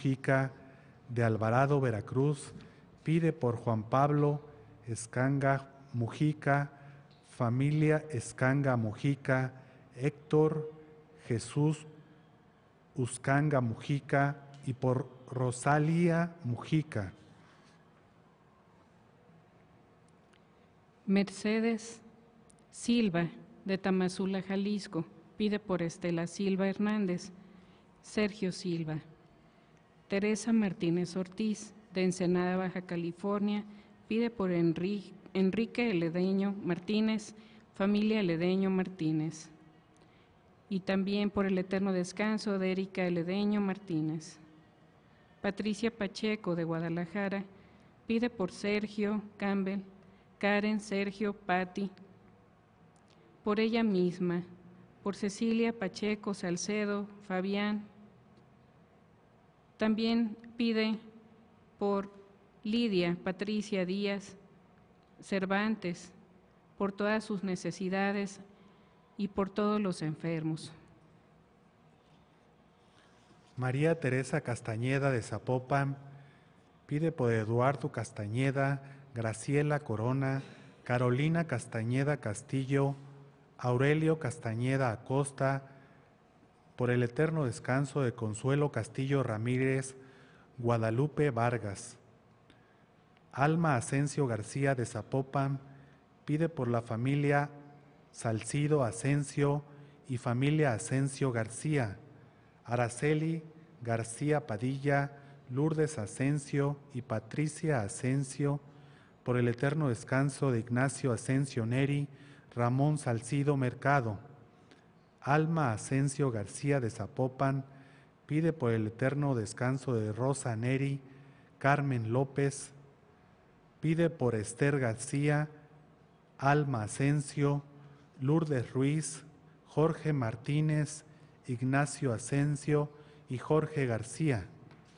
Mujica, de Alvarado, Veracruz, pide por Juan Pablo Escanga Mujica, familia Escanga Mujica, Héctor Jesús Uscanga Mujica y por Rosalía Mujica. Mercedes Silva, de Tamazula, Jalisco, pide por Estela Silva Hernández, Sergio Silva. Teresa Martínez Ortiz, de Ensenada, Baja California, pide por Enrique Ledeño Martínez, familia Ledeño Martínez. Y también por el eterno descanso de Erika Ledeño Martínez. Patricia Pacheco, de Guadalajara, pide por Sergio Campbell, Karen, Sergio, Patti, por ella misma, por Cecilia Pacheco Salcedo, Fabián. También pide por Lidia Patricia Díaz Cervantes, por todas sus necesidades y por todos los enfermos. María Teresa Castañeda de Zapopan pide por Eduardo Castañeda, Graciela Corona, Carolina Castañeda Castillo, Aurelio Castañeda Acosta, por el eterno descanso de Consuelo Castillo Ramírez, Guadalupe Vargas. Alma Asensio García de Zapopan pide por la familia Salcido Asensio y familia Asensio García, Araceli García Padilla, Lourdes Asensio y Patricia Asensio, por el eterno descanso de Ignacio Asensio Neri, Ramón Salcido Mercado. Alma Asensio García de Zapopan pide por el eterno descanso de Rosa Neri, Carmen López, pide por Esther García, Alma Asensio, Lourdes Ruiz, Jorge Martínez, Ignacio Asensio y Jorge García.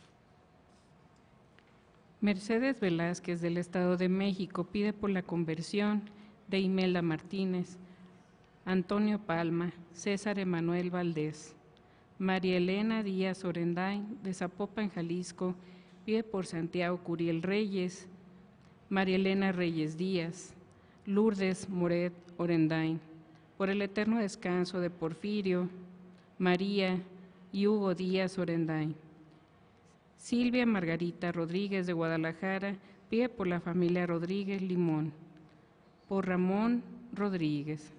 Mercedes Velázquez, del Estado de México, pide por la conversión de Imelda Martínez, Antonio Palma, César Emanuel Valdés. María Elena Díaz Orendain, de Zapopan, Jalisco, pide por Santiago Curiel Reyes, María Elena Reyes Díaz, Lourdes Moret Orendain, por el eterno descanso de Porfirio, María y Hugo Díaz Orendain. Silvia Margarita Rodríguez, de Guadalajara, pide por la familia Rodríguez Limón, por Ramón Rodríguez.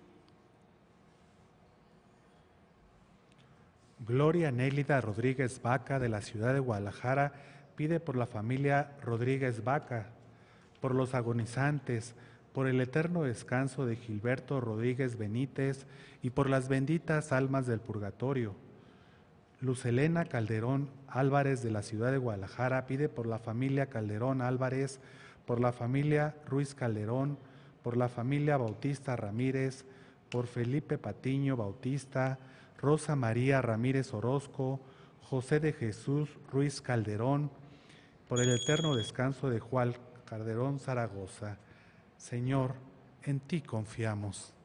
Gloria Nélida Rodríguez Vaca, de la ciudad de Guadalajara, pide por la familia Rodríguez Vaca, por los agonizantes, por el eterno descanso de Gilberto Rodríguez Benítez y por las benditas almas del purgatorio. Luz Helena Calderón Álvarez, de la ciudad de Guadalajara, pide por la familia Calderón Álvarez, por la familia Ruiz Calderón, por la familia Bautista Ramírez, por Felipe Patiño Bautista, Rosa María Ramírez Orozco, José de Jesús Ruiz Calderón, por el eterno descanso de Juan Calderón Zaragoza. Señor, en ti confiamos.